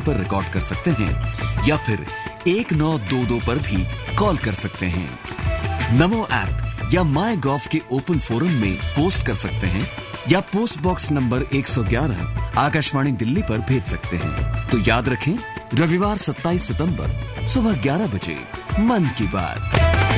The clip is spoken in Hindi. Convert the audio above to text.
पर रिकॉर्ड कर सकते हैं या फिर 1922 पर भी कॉल कर सकते हैं। नमो ऐप या माई गॉव के ओपन फोरम में पोस्ट कर सकते हैं या post box number 111 Akashvani Delhi पर भेज सकते हैं। तो याद रखें, रविवार 27 सितंबर सुबह 11 बजे मन की बात।